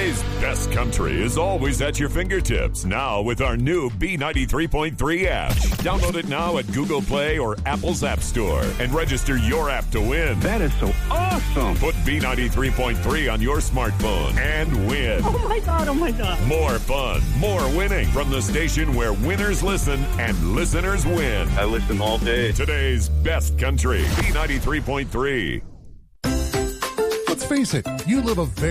Today's best country is always at your fingertips. Now with our new B93.3 app. Download it now at Google Play or Apple's App Store and register your app to win. That is so awesome. Put B93.3 on your smartphone and win. Oh, my God. Oh, my God. More fun, more winning from the station where winners listen and listeners win. I listen all day. Today's best country, B93.3. Let's face it, you live a very